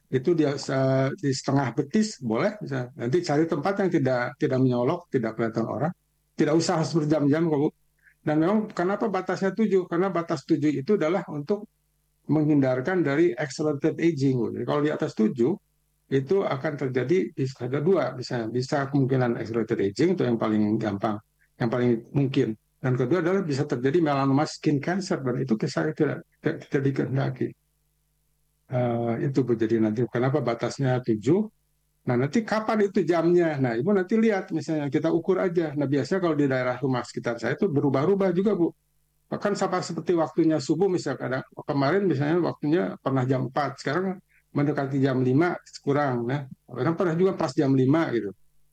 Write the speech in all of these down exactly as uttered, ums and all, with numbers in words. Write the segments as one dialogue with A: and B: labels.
A: itu dia se- di setengah betis boleh, bisa. Nanti cari tempat yang tidak tidak menyolok, tidak kelihatan orang, tidak usah harus berjam-jam kok Bu. Dan memang kenapa batasnya tujuh? Karena batas tujuh itu adalah untuk menghindarkan dari accelerated aging Bu. Jadi kalau di atas tujuh itu akan terjadi, bisa ada dua, bisa bisa kemungkinan accelerated aging itu yang paling gampang, yang paling mungkin. Dan kedua adalah bisa terjadi melanoma skin cancer, dan itu saya tidak tidak, tidak dikehendaki. Eh, itu Bu. Jadi nanti kenapa batasnya tujuh. Nah, nanti kapan itu jamnya? Nah, Ibu nanti lihat, misalnya kita ukur aja. Nah, biasanya kalau di daerah rumah sekitar saya itu berubah-ubah juga, Bu. Bahkan sama seperti waktunya subuh, misalnya kadang kemarin misalnya waktunya pernah jam empat, sekarang mendekati jam lima kurang. Nah, kadang pernah juga pas jam lima gitu.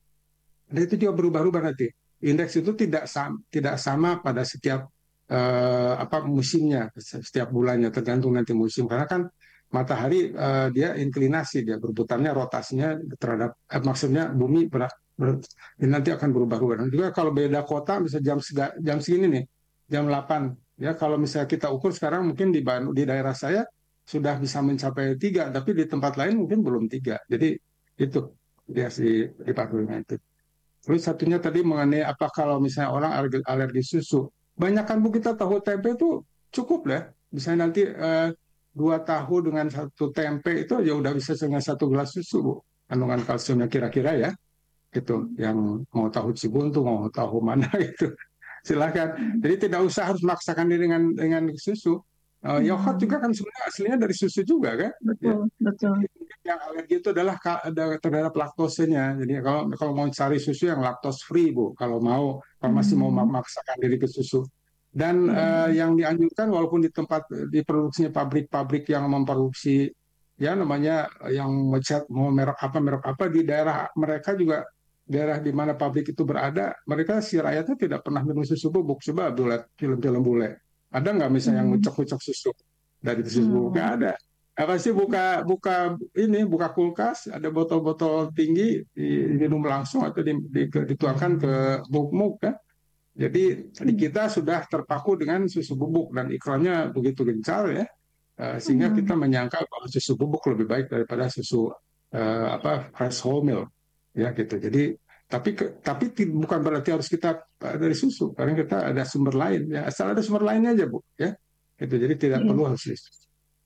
A: Dan itu juga berubah-ubah nanti. Indeks itu tidak sama, tidak sama pada setiap eh, apa musimnya, setiap bulannya, tergantung nanti musim. Karena kan matahari eh, dia inklinasi, dia berputarnya, rotasinya terhadap, eh, maksudnya bumi ber, ber- ini nanti akan berubah-ubah. Dan juga kalau beda kota, bisa jam sega- jam segini nih, jam delapan. Ya, kalau misalnya kita ukur sekarang mungkin di Bandung, di daerah saya sudah bisa mencapai tiga, tapi di tempat lain mungkin belum tiga. Jadi itu dia si di Padulnya itu. Terus satunya tadi mengenai apa kalau misalnya orang alergi, alergi susu. Banyak kan Bu, kita tahu tempe itu cukup lah. Misalnya nanti eh, dua tahu dengan satu tempe itu ya udah bisa dengan satu gelas susu Bu. Kandungan kalsiumnya kira-kira ya. Itu yang mau tahu Cibuntu, mau tahu mana itu. Silakan. Jadi tidak usah harus memaksakan diri dengan dengan susu. Eh, yogurt
B: Hmm,
A: juga kan sebenarnya aslinya dari susu juga kan. Ya,
B: betul, betul.
A: yang alergi itu adalah ka- ada- terhadap laktosenya. Jadi kalau kalau mau cari susu yang laktos free Bu, kalau mau, kalau masih mau
B: Hmm,
A: memaksakan diri ke susu. Dan
B: iya,
A: eh,
B: iya.
A: yang dianjurkan walaupun di tempat diproduksinya pabrik-pabrik yang memproduksi ya namanya eh, yang ngecat mau merek apa merek apa di daerah mereka juga, daerah di mana pabrik itu berada, mereka si rakyatnya tidak pernah minum susu bubuk. Coba tuh lihat film-film bule. Ada nggak misalnya yang
B: Hmm,
A: ngucek-ngucek susu dari susu bubuk? Nggak
B: hmm,
A: ada. Apa sih, buka buka ini, buka kulkas, ada botol-botol tinggi, diminum langsung atau di, di, dituangkan ke muk-muk kan. Jadi di
B: hmm,
A: kita sudah terpaku dengan susu bubuk dan iklannya begitu gencar ya, eh, sehingga
B: hmm.
A: kita menyangka bahwa susu bubuk lebih baik daripada susu eh, apa fresh whole milk ya gitu. Jadi tapi ke- tapi ti- bukan berarti harus kita eh, dari susu, karena kita ada sumber lain ya, asal ada sumber lainnya aja Bu ya. Gitu. Jadi tidak
B: Iya,
A: perlu harus dari susu.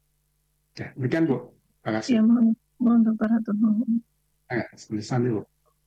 A: Ya, demikian Bu. Terima kasih.
B: iya, mohon, mohon dokter Ratu. Mohon.
A: Eh, tulisan dulu.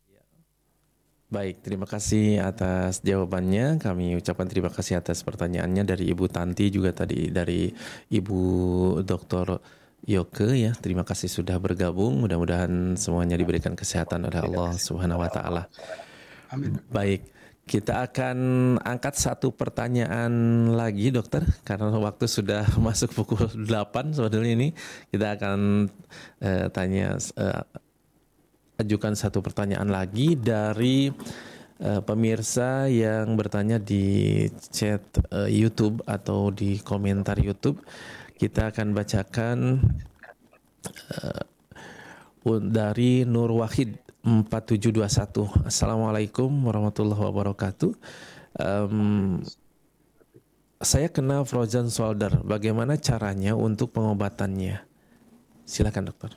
C: Baik, terima kasih atas jawabannya. Kami ucapkan terima kasih atas pertanyaannya dari Ibu Tanti, juga tadi dari Ibu Doktor Yoke ya. Terima kasih sudah bergabung. Mudah-mudahan semuanya diberikan kesehatan oleh Allah Subhanahu wa taala.
A: Amin.
C: Baik, kita akan angkat satu pertanyaan lagi dokter, karena waktu sudah masuk pukul delapan sebetulnya ini. Kita akan eh, tanya eh, ajukan satu pertanyaan lagi dari uh, pemirsa yang bertanya di chat uh, YouTube atau di komentar YouTube. Kita akan bacakan uh, dari Nur Wahid empat tujuh dua satu. Assalamualaikum warahmatullahi wabarakatuh. Um, saya kena frozen shoulder. Bagaimana caranya untuk pengobatannya? Silakan dokter.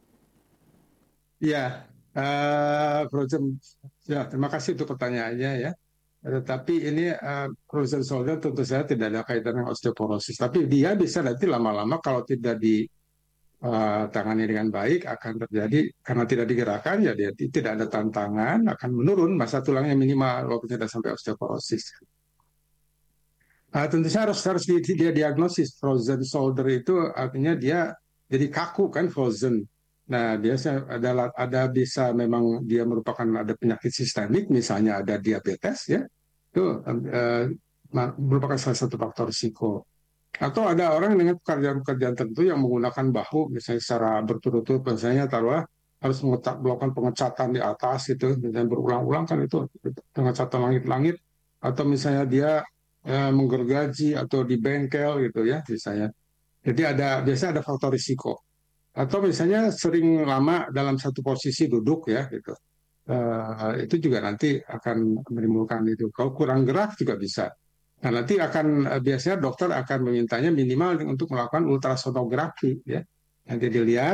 A: Ya, eh, frozen. Ya, terima kasih untuk pertanyaannya ya. Tetapi ini eh, frozen shoulder tentu saja tidak ada kaitan dengan osteoporosis. Tapi dia bisa nanti lama-lama kalau tidak ditangani dengan baik akan terjadi, karena tidak digerakkan ya dia tidak ada tantangan, akan menurun masa tulangnya minimal walaupun tidak sampai osteoporosis. Ah, tentu saja harus harus di- dia diagnosis frozen shoulder itu, artinya dia jadi kaku kan, frozen. Nah, biasa ada ada bisa memang dia merupakan ada penyakit sistemik, misalnya ada diabetes ya. Itu eh, ma- merupakan salah satu faktor risiko. Atau ada orang dengan pekerjaan-pekerjaan tertentu yang menggunakan bahu misalnya secara berturut-turut, misalnya taruhlah harus mengecat, melakukan pengecatan di atas itu, misalnya berulang-ulang kan itu pengecatan langit-langit, atau misalnya dia eh, menggergaji atau di bengkel gitu ya misalnya. Jadi ada biasa ada faktor risiko. Atau misalnya sering lama dalam satu posisi duduk ya gitu. Eh, itu juga nanti akan menimbulkan itu. Kalau kurang gerak juga bisa. Nah, nanti akan eh, biasanya dokter akan memintanya minimal untuk melakukan ultrasonografi ya. Nanti dilihat